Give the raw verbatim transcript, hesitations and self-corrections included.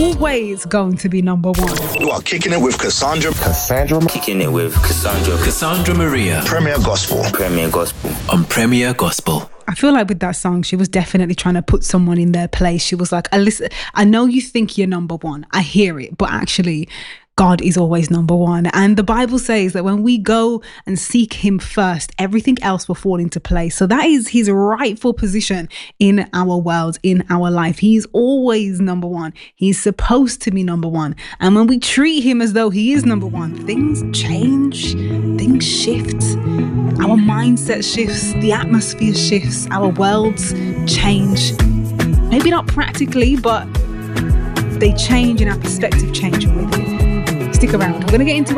always going to be number one. You are kicking it with Cassandra. Cassandra. Kicking it with Cassandra. Cassandra Maria. Premier Gospel. Premier Gospel. On Premier Gospel. I feel like with that song, she was definitely trying to put someone in their place. She was like, I listen, I know you think you're number one. I hear it, but actually, God is always number one. And the Bible says that when we go and seek him first, everything else will fall into place. So that is his rightful position in our world, in our life. He's always number one. He's supposed to be number one. And when we treat him as though he is number one, things change, things shift. Our mindset shifts, the atmosphere shifts, our worlds change. Maybe not practically, but they change and our perspective change with it. Stick around. We're going to get into